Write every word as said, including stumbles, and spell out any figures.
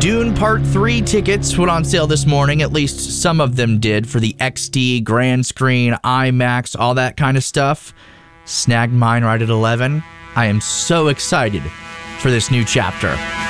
Dune Part three tickets went on sale this morning. At least some of them did for the X D, Grand Screen, IMAX, all that kind of stuff. Snagged mine right at eleven. I am so excited for this new chapter.